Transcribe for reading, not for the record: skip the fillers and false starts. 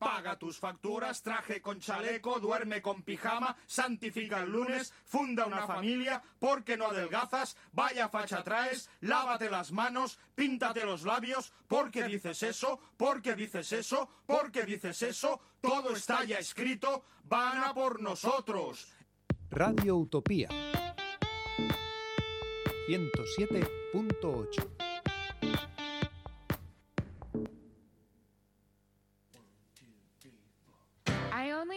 paga tus facturas, traje con chaleco, duerme con pijama, santifica el lunes, funda una familia, porque no adelgazas, vaya facha traes, lávate las manos, píntate los labios, porque dices eso, porque dices eso, porque dices eso, todo está ya escrito, van a por nosotros. Radio Utopía 107.8